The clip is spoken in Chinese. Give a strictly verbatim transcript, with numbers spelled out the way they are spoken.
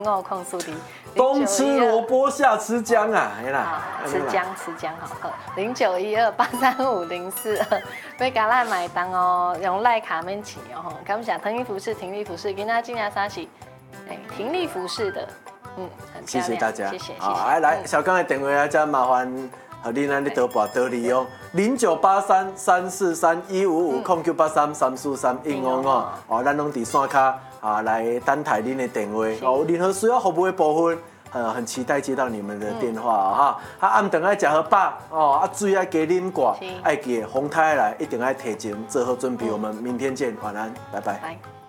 我控诉你， 冬吃萝卜夏吃姜啊，哎啦， 吃姜吃姜好喝。零九一二八三五零四二，要加咱买单哦，用赖卡免钱哦。感谢腾力服饰，停力服饰，今仔今仔啥是？哎，停力服饰的，嗯，很漂亮。 谢谢大家， 谢谢谢谢。 好，来来，小刚的电话啊，再麻烦和你咱的多把多利用零九八三三四三一五五空九八三三四三应用哦，哦，咱拢伫线卡。啊，来等待您的电话哦，任何需要服务的部分，呃，很期待接到你们的电话啊哈。啊，暗顿爱食好饱哦，啊，水爱加啉寡，爱记得风台来，一定爱提前做好准备。我们明天见，晚安，拜拜。